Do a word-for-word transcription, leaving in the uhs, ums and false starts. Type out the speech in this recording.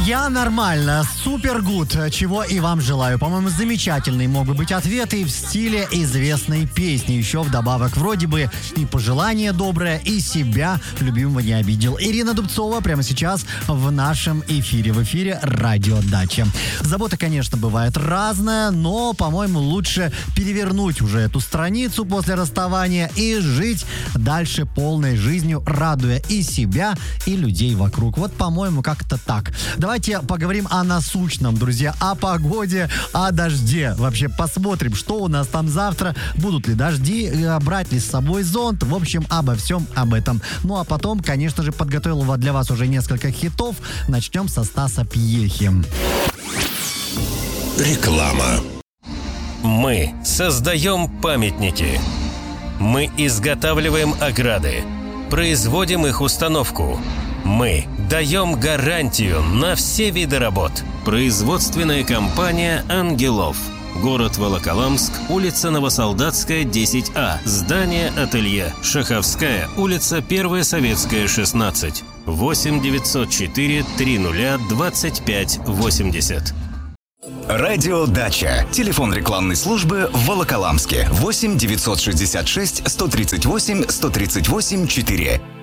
Я нормально, супер гуд, чего и вам желаю. По-моему, замечательный мог бы быть ответ и в стиле известной песни. Еще вдобавок вроде бы и пожелание доброе, и себя любимого не обидел. Ирина Дубцова прямо сейчас в нашем эфире, в эфире «Радио Дача». Забота, конечно, бывает разная, но, по-моему, лучше перевернуть уже эту страницу после расставания и жить дальше полной жизнью, радуя и себя, и людей вокруг. Вот, по-моему, как-то так. Давайте поговорим о насущном, друзья, о погоде, о дожде. Вообще посмотрим, что у нас там завтра, будут ли дожди, брать ли с собой зонт. В общем, обо всем об этом. Ну а потом, конечно же, подготовил для вас уже несколько хитов. Начнем со Стаса Пьехи. Реклама. Мы создаем памятники. Мы изготавливаем ограды. Производим их установку. Мы даем гарантию на все виды работ. Производственная компания «Ангелов». Город Волоколамск, улица Новосолдатская, десять А. Здание ателье. Шаховская, улица Первая Советская, шестнадцать. восемь девятьсот четыре триста двадцать пять восемьдесят. Радио Дача. Телефон рекламной службы в Волоколамске. восемь девятьсот шестьдесят шесть сто тридцать восемь сто тридцать восемь четыре.